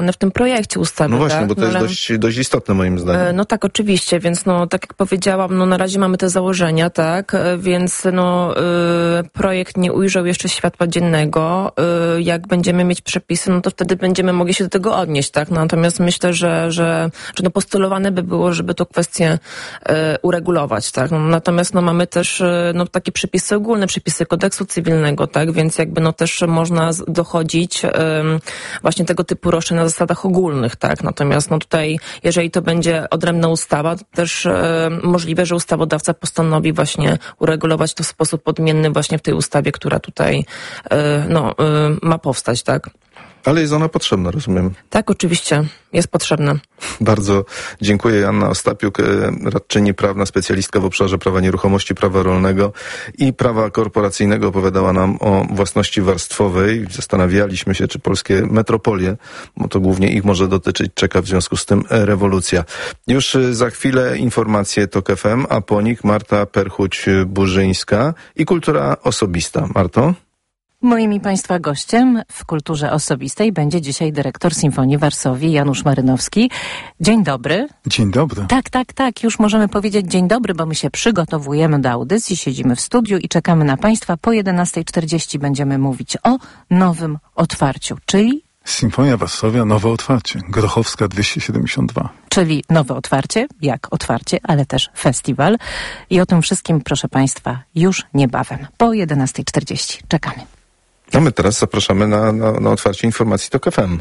w tym projekcie ustawy. No właśnie, tak? bo to jest dość istotne moim zdaniem. No tak, oczywiście, więc tak jak powiedziałam, na razie mamy te założenia, tak, więc projekt nie ujrzał jeszcze światła dziennego. Jak będziemy mieć przepisy, to wtedy będziemy mogli się do tego odnieść, tak. Natomiast myślę, że postulowane by było, żeby tą kwestię uregulować, tak. Natomiast mamy też takie przepisy ogólne, przepisy kodeksu cywilnego, tak, więc też można dochodzić właśnie tego typu roszczeń na zasadach ogólnych, tak. Natomiast tutaj, jeżeli to będzie odrębna ustawa, to też możliwe, że ustawodawca postanowi właśnie uregulować to w sposób odmienny właśnie w tej ustawie, która tutaj ma powstać, tak. Ale jest ona potrzebna, rozumiem. Tak, oczywiście. Jest potrzebna. Bardzo dziękuję. Anna Ostapiuk, radczyni prawna, specjalistka w obszarze prawa nieruchomości, prawa rolnego i prawa korporacyjnego, opowiadała nam o własności warstwowej. Zastanawialiśmy się, czy polskie metropolie, bo to głównie ich może dotyczyć, czeka w związku z tym rewolucja. Już za chwilę informacje TOK FM, a po nich Marta Perchuć-Burzyńska i kultura osobista. Marto? Moim i Państwa gościem w kulturze osobistej będzie dzisiaj dyrektor Sinfonii Varsovii Janusz Marynowski. Dzień dobry. Dzień dobry. Tak, już możemy powiedzieć dzień dobry, bo my się przygotowujemy do audycji, siedzimy w studiu i czekamy na Państwa. Po 11:40 będziemy mówić o nowym otwarciu, czyli... Sinfonia Varsovia, nowe otwarcie. Grochowska 272. Czyli nowe otwarcie, jak otwarcie, ale też festiwal. I o tym wszystkim, proszę Państwa, już niebawem. Po 11:40 czekamy. A my teraz zapraszamy na otwarcie informacji TOK FM.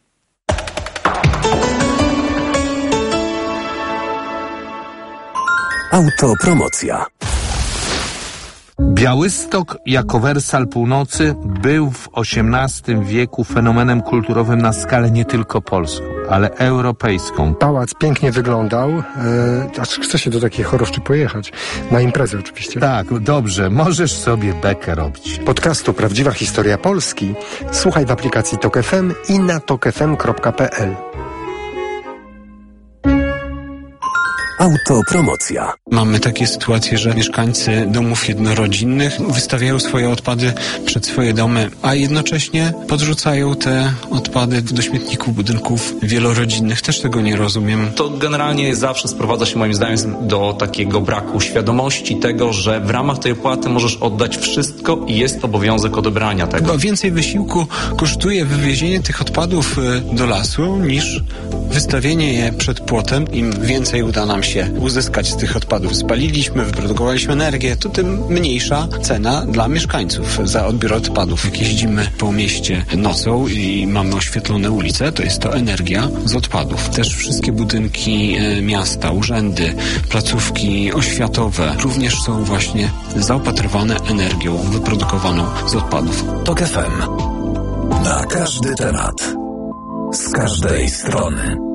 Autopromocja. Białystok jako Wersal Północy był w XVIII wieku fenomenem kulturowym na skalę nie tylko polską, ale europejską. Pałac pięknie wyglądał, aż chce się do takiej choroszczy pojechać. Na imprezę oczywiście. Tak, dobrze, możesz sobie bekę robić. Podcastu Prawdziwa Historia Polski słuchaj w aplikacji TOK FM i na tokfm.pl. Autopromocja. Mamy takie sytuacje, że mieszkańcy domów jednorodzinnych wystawiają swoje odpady przed swoje domy, a jednocześnie podrzucają te odpady do śmietników budynków wielorodzinnych. Też tego nie rozumiem. To generalnie zawsze sprowadza się moim zdaniem do takiego braku świadomości tego, że w ramach tej opłaty możesz oddać wszystko i jest obowiązek odebrania tego. Chyba więcej wysiłku kosztuje wywiezienie tych odpadów do lasu niż wystawienie je przed płotem. Im więcej uda nam się uzyskać z tych odpadów. Spaliliśmy, wyprodukowaliśmy energię, to tym mniejsza cena dla mieszkańców za odbiór odpadów. Jak jeździmy po mieście nocą i mamy oświetlone ulice, to jest to energia z odpadów. Też wszystkie budynki miasta, urzędy, placówki oświatowe również są właśnie zaopatrywane energią wyprodukowaną z odpadów. TOK FM. Na każdy temat. Z każdej strony.